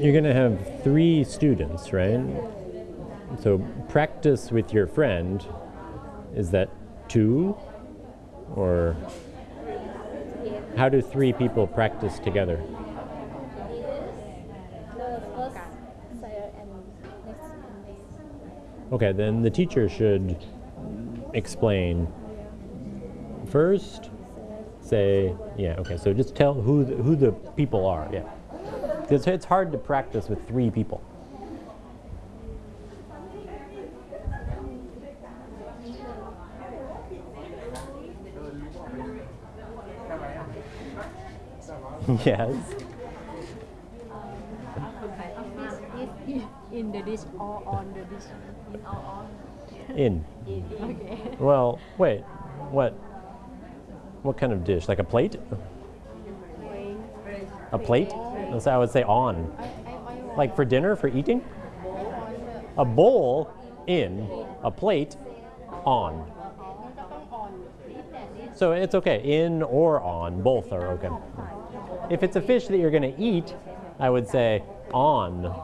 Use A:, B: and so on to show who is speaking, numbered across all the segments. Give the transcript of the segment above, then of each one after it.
A: You're going to have 3 students, right? So practice with your friend, is that 2? Or how do 3 people practice together? Okay, then the teacher should explain first, say, yeah, okay, so just tell who the people are, yeah. Because it's hard to practice with 3 people. Yes.
B: In the dish or on the dish? In or on?
A: In.
B: Okay.
A: Well, wait, what kind of dish? Like a plate? A plate? So I would say on. Like for dinner, for eating? A bowl, in. A plate, on. So it's okay, in or on, both are okay. If it's a fish that you're going to eat, I would say on.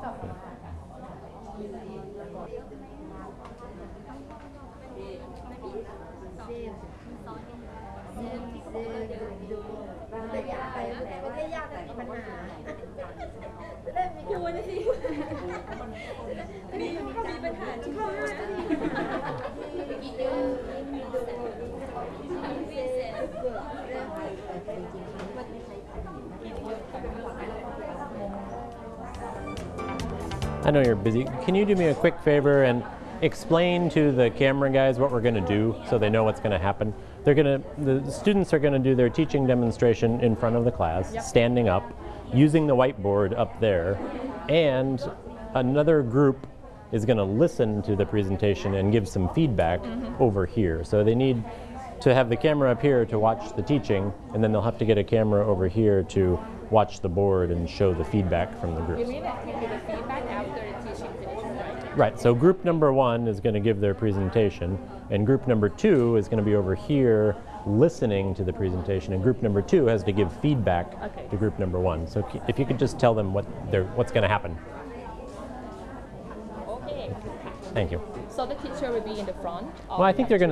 A: I know you're busy. Can you do me a quick favor and explain to the camera guys what we're going to do so they know what's going to happen? The students are going to do their teaching demonstration in front of the class, standing up, using the whiteboard up there, and another group is going to listen to the presentation and give some feedback over here. So they need to have the camera up here to watch the teaching, and then they'll have to get a camera over here to watch the board and show the feedback from the groups.
B: You mean that we do the feedback after the teaching finishes, right?
A: Right, so group number 1 is going to give their presentation, and group number 2 is going to be over here listening to the presentation, and group number 2 has to give feedback to group number 1. So if you could just tell them what's going to happen.
B: Okay.
A: Thank you.
B: So the teacher will be in the front?
A: Well, I think they're going to